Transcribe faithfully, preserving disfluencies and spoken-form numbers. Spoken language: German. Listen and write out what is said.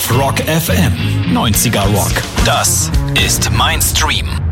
auf Rock F M. neunziger Rock. Das ist mein Stream.